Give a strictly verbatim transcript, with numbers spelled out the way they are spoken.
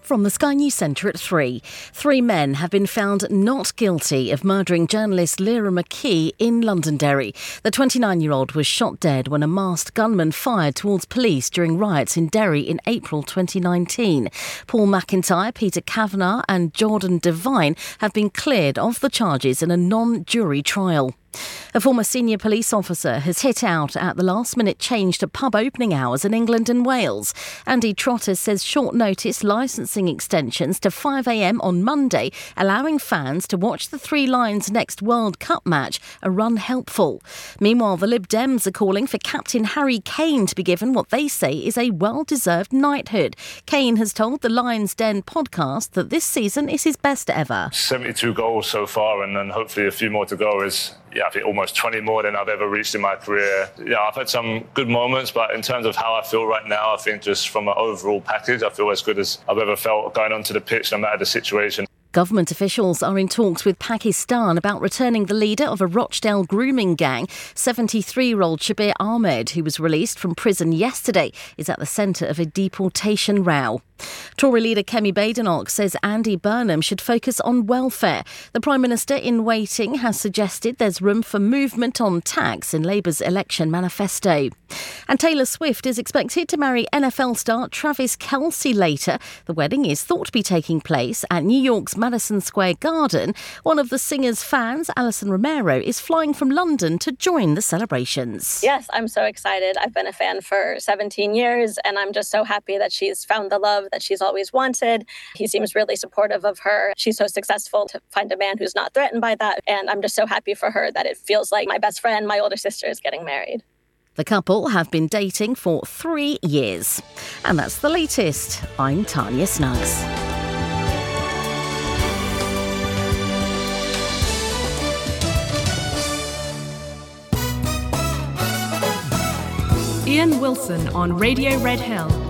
From the Sky News Centre at three. Three men have been found not guilty of murdering journalist Lyra McKee in Londonderry. The twenty-nine-year-old was shot dead when a masked gunman fired towards police during riots in Derry in April twenty nineteen. Paul McIntyre, Peter Kavanagh and Jordan Devine have been cleared of the charges in a non-jury trial. A former senior police officer has hit out at the last-minute change to pub opening hours in England and Wales. Andy Trotter says short-notice licensing extensions to five a m on Monday, allowing fans to watch the Three Lions' next World Cup match, are unhelpful. Meanwhile, the Lib Dems are calling for Captain Harry Kane to be given what they say is a well-deserved knighthood. Kane has told the Lions Den podcast that this season is his best ever. seventy-two goals so far, and then hopefully a few more to go is... Yeah, I think almost twenty more than I've ever reached in my career. Yeah, I've had some good moments, but in terms of how I feel right now, I think just from an overall package, I feel as good as I've ever felt going onto the pitch, no matter the situation. Government officials are in talks with Pakistan about returning the leader of a Rochdale grooming gang. seventy-three-year-old Shabir Ahmed, who was released from prison yesterday, is at the centre of a deportation row. Tory leader Kemi Badenoch says Andy Burnham should focus on welfare. The Prime Minister in waiting has suggested there's room for movement on tax in Labour's election manifesto. And Taylor Swift is expected to marry N F L star Travis Kelce later. The wedding is thought to be taking place at New York's Madison Square Garden. One of the singer's fans, Alison Romero, is flying from London to join the celebrations. Yes, I'm so excited. I've been a fan for seventeen years, and I'm just so happy that she's found the love that she's always wanted. He seems really supportive of her. She's so successful to find a man who's not threatened by that. And I'm just so happy for her that it feels like my best friend, my older sister, is getting married. The couple have been dating for three years. And that's the latest. I'm Tanya Snuggs. Ian Wilson on Radio Red Hill.